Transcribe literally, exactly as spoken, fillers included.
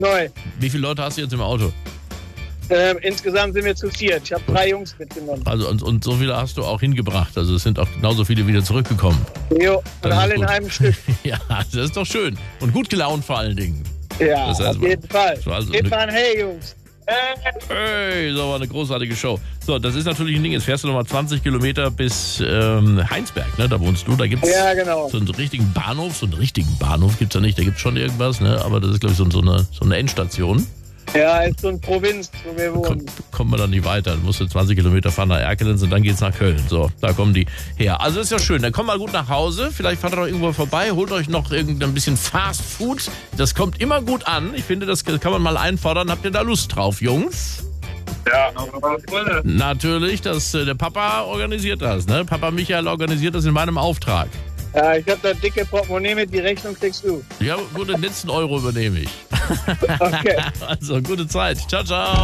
Neu. Wie viele Leute hast du jetzt im Auto? Ähm, insgesamt sind wir zu viert. Ich habe drei Jungs mitgenommen. Also und, und so viele hast du auch hingebracht. Also es sind auch genauso viele wieder zurückgekommen. Jo, und Das ist alle in gut. einem Stück. Ja, das ist doch schön. Und gut gelaunt vor allen Dingen. Ja, Das heißt, auf jeden Fall. das war also Gebt eine- mal ein Hey, Jungs. Hey, so war eine großartige Show. So, das ist natürlich ein Ding. Jetzt fährst du nochmal zwanzig Kilometer bis ähm, Heinsberg, ne? Da wohnst du. Da gibt's Ja, genau. so einen richtigen Bahnhof. So einen richtigen Bahnhof gibt's ja nicht. Da gibt's schon irgendwas, ne? Aber das ist, glaube ich, so, so, eine, so eine Endstation. Ja, ist so eine Provinz, wo wir wohnen. Kommt, kommt man dann nicht weiter. Dann musst du zwanzig Kilometer fahren nach Erkelenz und dann geht's nach Köln. So, da kommen die her. Also das ist ja schön. Dann kommt mal gut nach Hause. Vielleicht fahrt ihr doch irgendwo vorbei. Holt euch noch irgendein bisschen Fast Food. Das kommt immer gut an. Ich finde, das kann man mal einfordern. Habt ihr da Lust drauf, Jungs? Ja, Natürlich, das, äh, der Papa organisiert das. Ne? Papa Michael organisiert das in meinem Auftrag. ja ich habe da dicke Portemonnaie mit, die Rechnung kriegst du. Ja, gut, den letzten Euro übernehme ich. Okay. Also, gute Zeit. Ciao, ciao.